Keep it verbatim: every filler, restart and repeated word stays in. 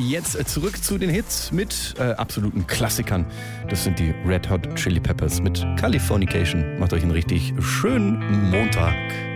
Jetzt zurück zu den Hits mit äh, absoluten Klassikern. Das sind die Red Hot Chili Peppers mit Californication. Macht euch einen richtig schönen Montag.